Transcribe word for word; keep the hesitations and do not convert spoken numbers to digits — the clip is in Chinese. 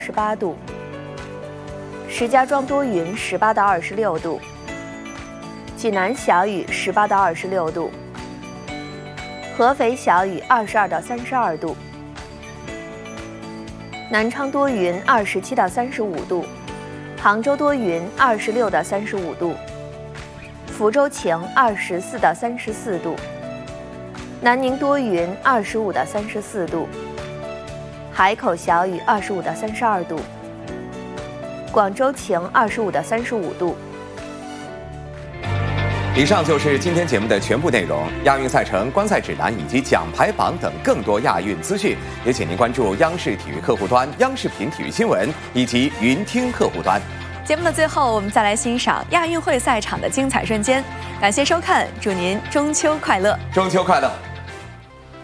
十八度。石家庄多云，十八到二十六度。济南小雨，十八到二十六度。合肥小雨，二十二到三十二度。南昌多云，二十七到三十五度。杭州多云，二十六到三十五度。福州晴，二十四到三十四度。南宁多云，二十五到三十四度。海口小雨，二十五到三十二度。广州晴，二十五到三十五度。 以上就是今天节目的全部内容。亚运赛程、观赛指南以及奖牌榜等更多亚运资讯，也请您关注央视体育客户端、央视频体育新闻以及云听客户端。 节目的最后，我们再来欣赏亚运会赛场的精彩瞬间。感谢收看，祝您中秋快乐！ 中秋快乐！